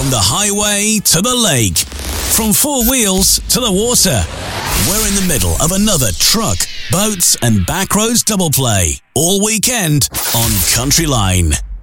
From the highway to the lake, from four wheels to the water, we're in the middle of another truck, boats and backroads double play all weekend on Country Line.